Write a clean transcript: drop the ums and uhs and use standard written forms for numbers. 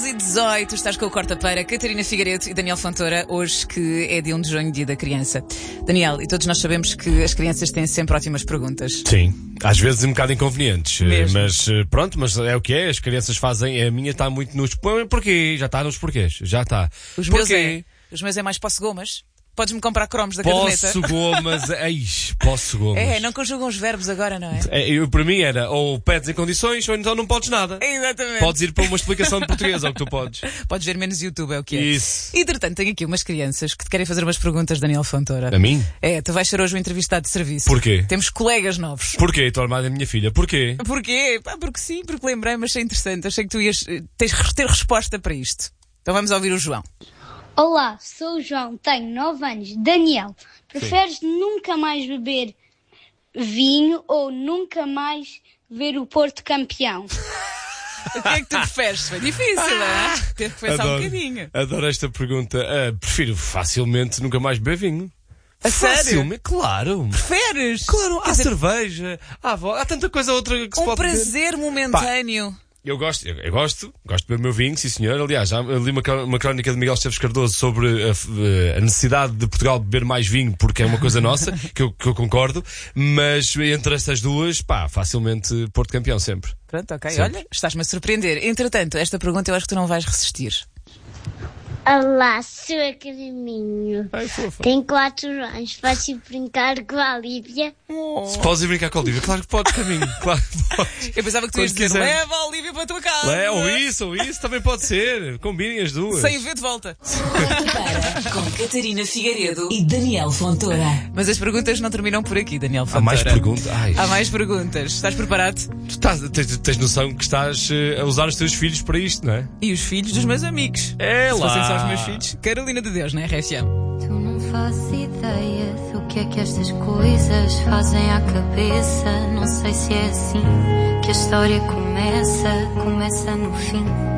11h18, estás com o Corta-Feira, Catarina Figueiredo e Daniel Fontoura, hoje que é dia 1 de junho, dia da criança. Daniel, e todos nós sabemos que as crianças têm sempre ótimas perguntas. Sim, às vezes um bocado inconvenientes, Mesmo. mas pronto, mas é o que é, as crianças fazem, a minha está muito nos porquê, já está nos porquês, já está. Os meus é mais posso gomas. Podes-me comprar cromos da caderneta? Posso gomas. É, não conjugam os verbos agora, não é? Para mim era, ou pedes em condições, ou então não podes nada. Exatamente. Podes ir para uma explicação de português, é o que tu podes. Podes ver menos YouTube, é o que é. Isso. E, entretanto, tenho aqui umas crianças que te querem fazer umas perguntas, Daniel Fontoura. A mim? É, tu vais ser hoje um entrevistado de serviço. Porquê? Temos colegas novos. Porquê? Estou armada a minha filha. Porquê? Porquê? Pá, porque sim, porque lembrei-me, achei interessante. Achei que tu ias ter resposta para isto. Então vamos ouvir o João. Olá, sou o João, tenho 9 anos. Daniel, preferes nunca mais beber vinho ou nunca mais ver o Porto campeão? O que é que tu preferes? Foi difícil, é? Teve que pensar um bocadinho. Adoro esta pergunta. Prefiro facilmente nunca mais beber vinho. A sério? Facilmente, claro. Preferes? Claro, há cerveja, há tanta coisa outra que se pode beber. Prazer momentâneo. Eu gosto de beber o meu vinho, sim senhor. Aliás, já li uma crónica de Miguel Esteves Cardoso sobre a necessidade de Portugal beber mais vinho, porque é uma coisa nossa, que eu concordo, mas entre estas duas, facilmente Porto campeão sempre. Pronto, ok. Sempre. Olha, estás-me a surpreender. Entretanto, esta pergunta eu acho que tu não vais resistir. Olá, sou a Caraminho. Ai, fofa. Tenho 4 anos. Posso brincar com a Lívia? Se podes ir brincar com a Olivia, claro que podes, caminho. Claro que podes. Eu pensava que tu ias Quando dizer, quiser. leva a Olivia para a tua casa. Ou isso, também pode ser. Combinem as duas. Sem o ver de volta. Para com Catarina Figueiredo e Daniel Fontoura. Mas as perguntas não terminam por aqui, Daniel Fontoura. Há mais perguntas. Há mais perguntas. Estás preparado? Tens noção que estás a usar os teus filhos para isto, não é? E os filhos dos meus amigos. É Se lá. fossem só os meus filhos. Carolina de Deus, na RFM. Tu não fazes ideia do que é que estas coisas fazem à cabeça. Não sei se é assim que a história começa no fim.